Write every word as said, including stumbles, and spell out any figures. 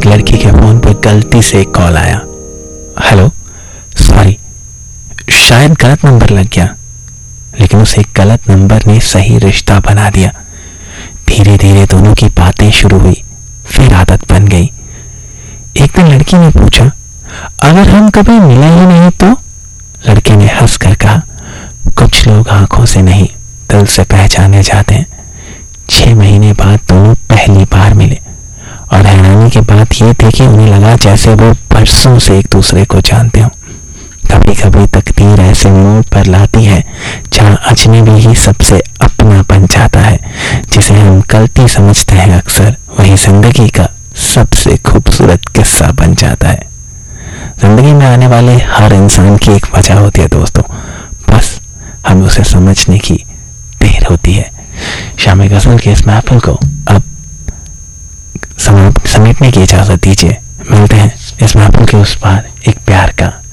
एक लड़की के फोन पर गलती से एक कॉल आया। हेलो, सॉरी, शायद गलत नंबर लग गया, लेकिन उस एक गलत नंबर ने सही रिश्ता बना दिया। धीरे धीरे दोनों की बातें शुरू हुई, फिर आदत बन गई। एक दिन लड़की ने पूछा, अगर हम कभी मिले ही नहीं तो? लड़के ने हंसकर कहा, कुछ लोग आंखों से नहीं दिल से पहचाने जाते हैं। छह महीने बाद दोनों पहली बार मिले और हैरानी की बात यह थी कि उन्हें लगा जैसे वो बरसों से एक दूसरे को जानते हो। कभी कभी तकदीर ऐसे मोड़ पर लाती है जहाँ अजनबी ही सबसे अपना बन जाता है। जिसे हम गलती समझते हैं अक्सर वही जिंदगी का सबसे खूबसूरत किस्सा बन जाता है। जिंदगी में आने वाले हर इंसान की एक वजह होती है दोस्तों, बस हमें उसे समझने की देर होती है। शामी गजल के इस महफिल को अब समेटने की इजाजत दीजिए। मिलते हैं इस महफिल के उस पार एक प्यार का